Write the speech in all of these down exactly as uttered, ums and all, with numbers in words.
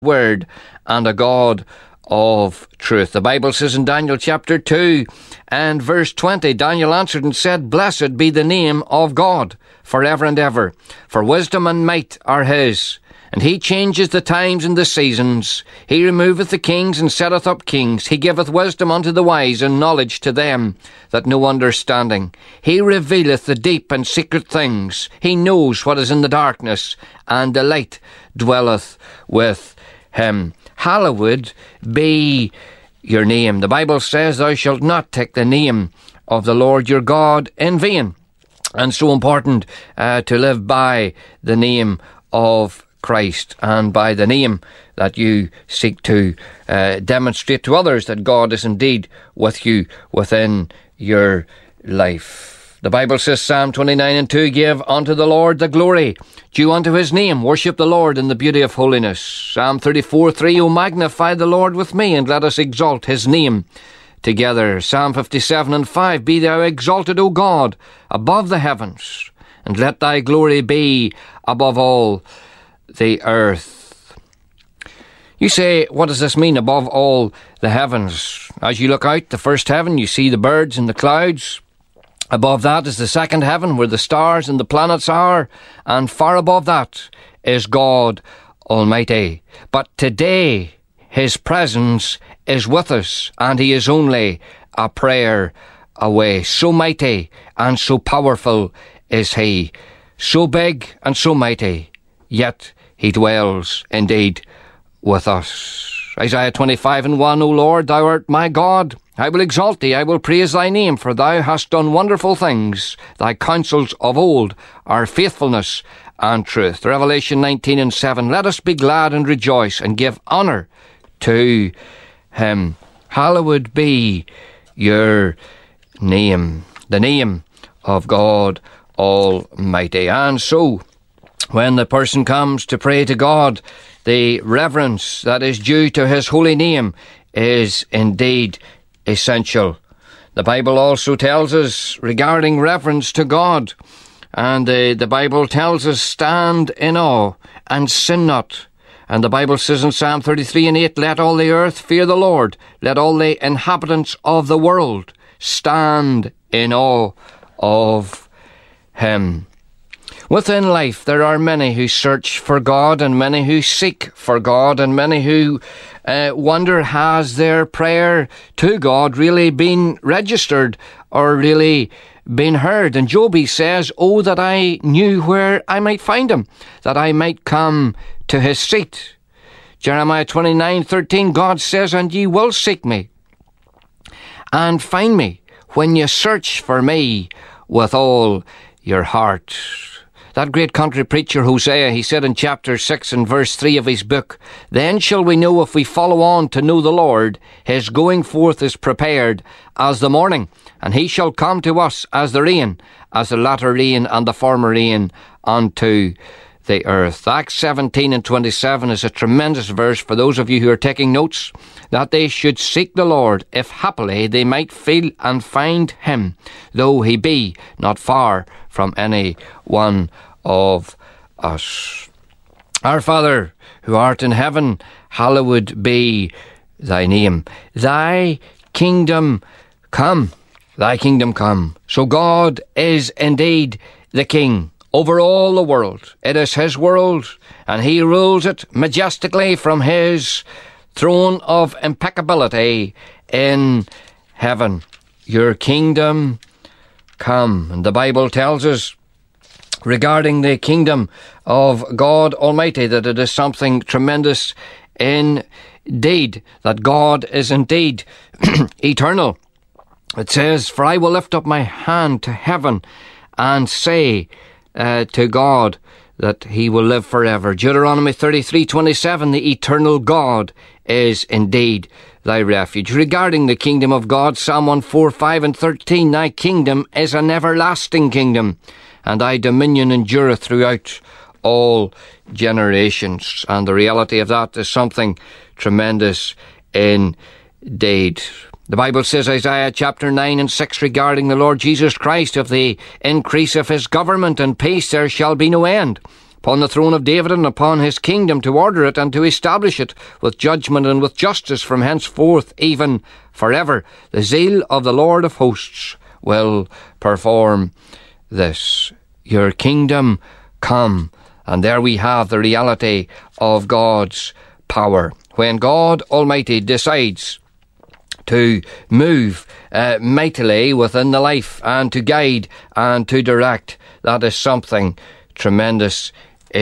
word and a God of truth. The Bible says in Daniel chapter two and verse twenty, Daniel answered and said, Blessed be the name of God forever and ever, for wisdom and might are his. And he changes the times and the seasons. He removeth the kings and setteth up kings. He giveth wisdom unto the wise and knowledge to them that know understanding. He revealeth the deep and secret things. He knows what is in the darkness, and the light dwelleth with him. Hallowed be your name. The Bible says, Thou shalt not take the name of the Lord your God in vain. And so important uh, to live by the name of Christ, and by the name that you seek to uh, demonstrate to others that God is indeed with you within your life. The Bible says, Psalm twenty-nine and two, Give unto the Lord the glory due unto his name. Worship the Lord in the beauty of holiness. Psalm thirty-four three, O magnify the Lord with me, and let us exalt his name together. Psalm fifty-seven and five, Be thou exalted, O God, above the heavens, and let thy glory be above all the earth. You say, what does this mean, above all the heavens? As you look out the first heaven, you see the birds and the clouds. Above that is the second heaven, where the stars and the planets are, and far above that is God Almighty. But today his presence is with us, and he is only a prayer away. So mighty and so powerful is he, so big and so mighty, yet he dwells indeed with us. Isaiah twenty-five and one, O Lord, thou art my God. I will exalt thee, I will praise thy name, for thou hast done wonderful things. Thy counsels of old are faithfulness and truth. Revelation nineteen and seven, Let us be glad and rejoice, and give honour to him. Hallowed be your name, the name of God Almighty. And so, when the person comes to pray to God, the reverence that is due to his holy name is indeed essential. The Bible also tells us regarding reverence to God, and the, the Bible tells us, Stand in awe and sin not. And the Bible says in Psalm thirty-three and eight, Let all the earth fear the Lord, let all the inhabitants of the world stand in awe of him. Within life, there are many who search for God, and many who seek for God, and many who uh, wonder, has their prayer to God really been registered or really been heard? And Job, he says, Oh, that I knew where I might find him, that I might come to his seat. Jeremiah twenty-nine thirteen, God says, And ye will seek me and find me when ye search for me with all your heart. That great country preacher Hosea, he said in chapter six and verse three of his book, Then shall we know if we follow on to know the Lord, his going forth is prepared as the morning, and he shall come to us as the rain, as the latter rain and the former rain unto the earth. Acts seventeen and twenty-seven is a tremendous verse for those of you who are taking notes, that they should seek the Lord, if happily they might feel and find him, though he be not far from any one of us. Our Father, who art in heaven, hallowed be thy name. Thy kingdom come, thy kingdom come. So God is indeed the King over all the world. It is his world, and he rules it majestically from his throne of impeccability in heaven. Your kingdom come. And the Bible tells us regarding the kingdom of God Almighty that it is something tremendous indeed, that God is indeed eternal. It says, For I will lift up my hand to heaven and say uh, to God that he will live forever. Deuteronomy thirty-three twenty-seven, the eternal God is indeed thy refuge. Regarding the kingdom of God, Psalm one forty-five and thirteen, Thy kingdom is an everlasting kingdom, and thy dominion endureth throughout all generations. And the reality of that is something tremendous indeed. The Bible says, Isaiah chapter nine and six, regarding the Lord Jesus Christ, of the increase of his government and peace there shall be no end. upon the throne of David and upon his kingdom, to order it and to establish it with judgment and with justice from henceforth even forever. The zeal of the Lord of hosts will perform this. Your kingdom come. And there we have the reality of God's power. When God Almighty decides to move uh, mightily within the life and to guide and to direct, that is something tremendous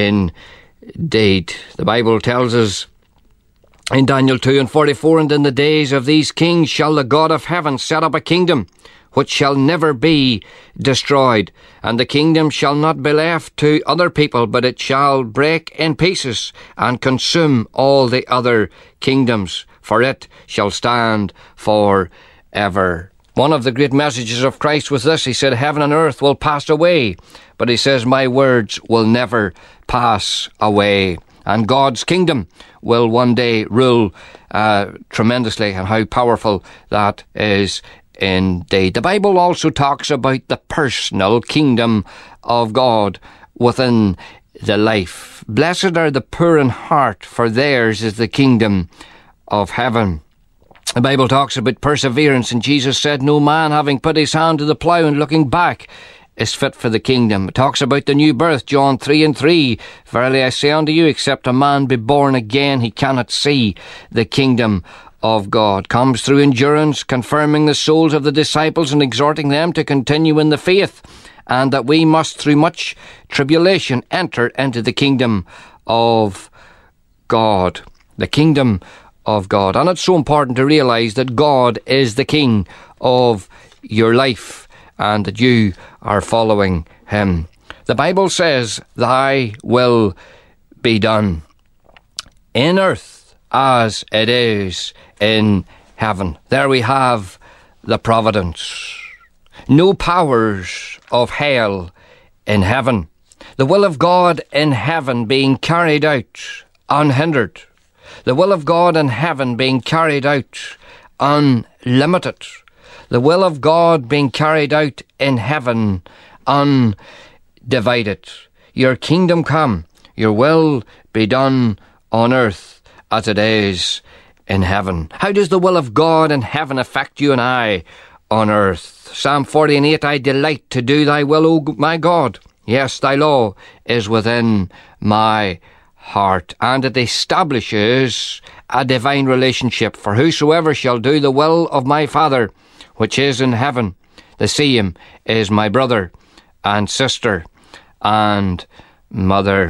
indeed. The Bible tells us in Daniel two and forty-four, and in the days of these kings shall the God of heaven set up a kingdom which shall never be destroyed, and the kingdom shall not be left to other people, but it shall break in pieces and consume all the other kingdoms, for it shall stand for ever. One of the great messages of Christ was this. He said, heaven and earth will pass away, but he says, my words will never pass away. And God's kingdom will one day rule uh, tremendously, and how powerful that is indeed. The Bible also talks about the personal kingdom of God within the life. Blessed are the poor in heart, for theirs is the kingdom of heaven. The Bible talks about perseverance, and Jesus said, no man having put his hand to the plough and looking back is fit for the kingdom. It talks about the new birth, John three and three. Verily I say unto you, except a man be born again, he cannot see the kingdom of God. Comes through endurance, confirming the souls of the disciples and exhorting them to continue in the faith, and that we must through much tribulation enter into the kingdom of God. The kingdom of God. And it's so important to realise that God is the King of your life and that you are following him. The Bible says, thy will be done in earth as it is in heaven. There we have the providence. No powers of hell in heaven. The will of God in heaven being carried out unhindered. The will of God in heaven being carried out unlimited. The will of God being carried out in heaven undivided. Your kingdom come, your will be done on earth as it is in heaven. How does the will of God in heaven affect you and I on earth? Psalm forty and eight, I delight to do thy will, O my God. Yes, thy law is within my heart, and it establishes a divine relationship. For whosoever shall do the will of my Father, which is in heaven, the same is my brother and sister and mother.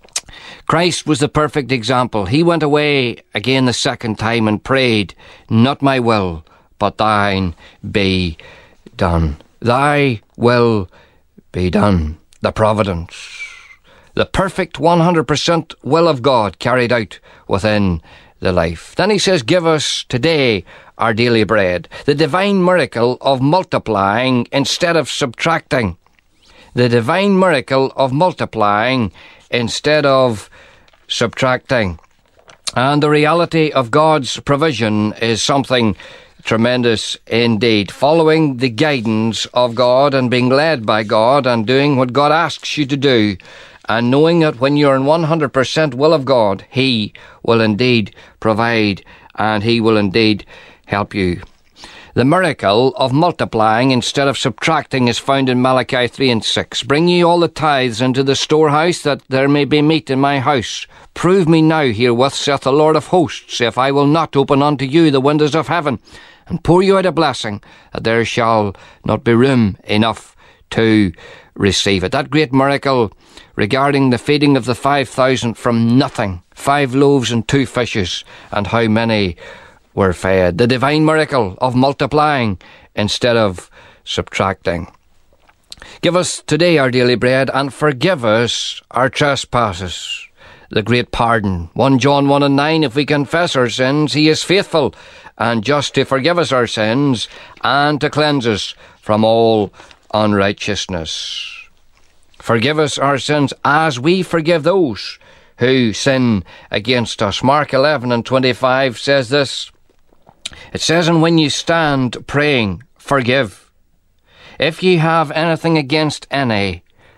Christ was the perfect example. He went away again the second time and prayed, not my will, but thine be done. Thy will be done. The providence. The perfect one hundred percent will of God carried out within the life. Then he says, give us today our daily bread. The divine miracle of multiplying instead of subtracting. The divine miracle of multiplying instead of subtracting. And the reality of God's provision is something tremendous indeed. Following the guidance of God and being led by God and doing what God asks you to do, and knowing that when you're in one hundred percent will of God, he will indeed provide and he will indeed help you. The miracle of multiplying instead of subtracting is found in Malachi three and six. Bring ye all the tithes into the storehouse, that there may be meat in my house. Prove me now herewith, saith the Lord of hosts, if I will not open unto you the windows of heaven, and pour you out a blessing, that there shall not be room enough to receive it. That great miracle regarding the feeding of the five thousand from nothing, five loaves and two fishes, and how many were fed. The divine miracle of multiplying instead of subtracting. Give us today our daily bread, and forgive us our trespasses. The great pardon. First John one and nine, if we confess our sins, he is faithful and just to forgive us our sins and to cleanse us from all unrighteousness. Forgive us our sins as we forgive those who sin against us. Mark eleven and twenty-five says this. It says, and when you stand praying, forgive. If ye have anything against any,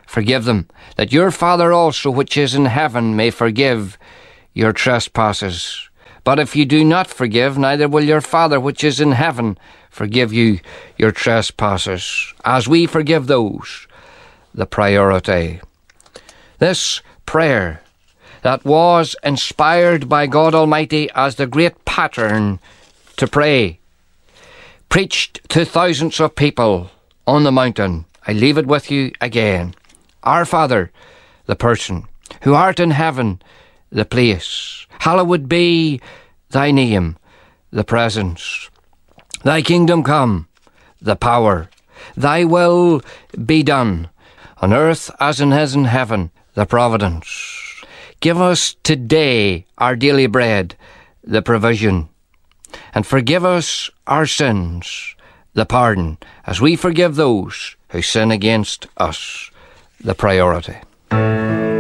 forgive them, that your Father also which is in heaven may forgive your trespasses. But if you do not forgive, neither will your Father which is in heaven forgive you your trespasses. As we forgive those, the priority. This prayer that was inspired by God Almighty as the great pattern to pray, preached to thousands of people on the mountain. I leave it with you again. Our Father, the person, who art in heaven, the place. Hallowed be thy name, the presence. Thy kingdom come, the power. Thy will be done, on earth as it is in heaven, the providence. Give us today our daily bread, the provision. And forgive us our sins, the pardon, as we forgive those who sin against us, the priority.